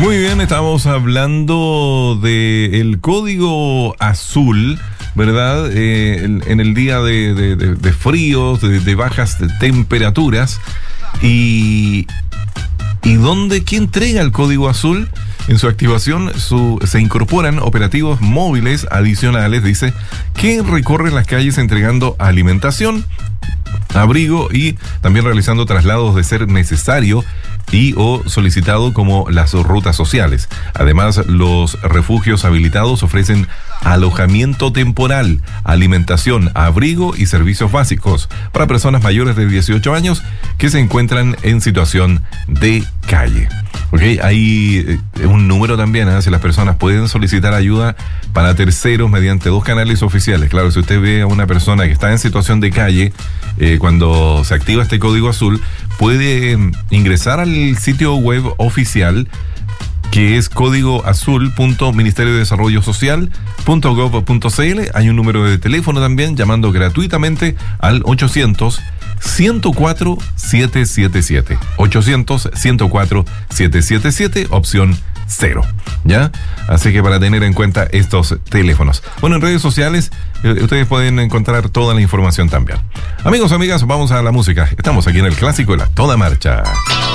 Muy bien, estamos hablando del código azul, ¿verdad? En el día de fríos, de bajas temperaturas. ¿Y dónde? ¿Quién entrega el código azul? En su activación se incorporan operativos móviles adicionales, dice, que recorren las calles entregando alimentación, abrigo y también realizando traslados de ser necesario y o solicitado, como las rutas sociales. Además, los refugios habilitados ofrecen alojamiento temporal, alimentación, abrigo y servicios básicos para personas mayores de 18 años que se encuentran en situación de calle. Okay, hay un número también, si las personas pueden solicitar ayuda para terceros mediante 2 canales oficiales. Claro, si usted ve a una persona que está en situación de calle, cuando se activa este código azul, puede ingresar al sitio web oficial, que es códigoazul.ministeriodesarrollosocial.gov.cl. Hay un número de teléfono también, llamando gratuitamente al 800-104-777. 800-104-777, opción 0. ¿Ya? Así que para tener en cuenta estos teléfonos. Bueno, en redes sociales ustedes pueden encontrar toda la información también. Amigos, amigas, vamos a la música. Estamos aquí en el clásico de la Toda Marcha.